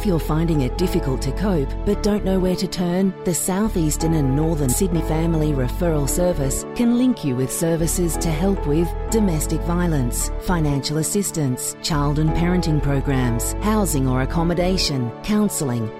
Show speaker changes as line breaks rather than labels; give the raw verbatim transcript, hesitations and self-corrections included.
If you're finding it difficult to cope but don't know where to turn, the South Eastern and Northern Sydney Family Referral Service can link you with services to help with domestic violence, financial assistance, child and parenting programs, housing or accommodation, counselling,